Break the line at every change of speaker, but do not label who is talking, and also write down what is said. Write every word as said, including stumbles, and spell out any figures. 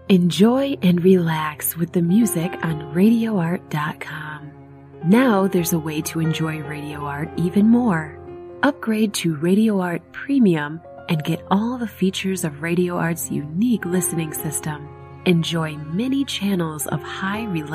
Enjoy and relax with the music on radio art dot com. Now there's a way to enjoy Radio Art even more. Upgrade to Radio Art Premium and get all the features of Radio Art's unique listening system. Enjoy many channels of high reliability